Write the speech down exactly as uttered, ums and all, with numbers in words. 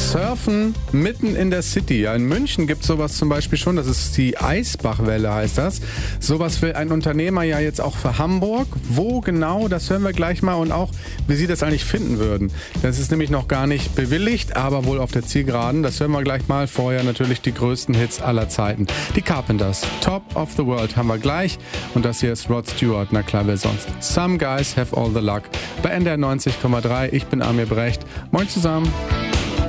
Surfen mitten in der City. Ja, in München gibt es sowas zum Beispiel schon, das ist die Eisbachwelle, heißt das. Sowas will ein Unternehmer ja jetzt auch für Hamburg. Wo genau, das hören wir gleich mal und auch, wie Sie das eigentlich finden würden. Das ist nämlich noch gar nicht bewilligt, aber wohl auf der Zielgeraden. Das hören wir gleich mal. Vorher natürlich die größten Hits aller Zeiten. Die Carpenters, Top of the World haben wir gleich. Und das hier ist Rod Stewart, na klar, wer sonst. Some Guys Have All the Luck bei N D R neunzig Komma drei. Ich bin Amir Brecht. Moin zusammen.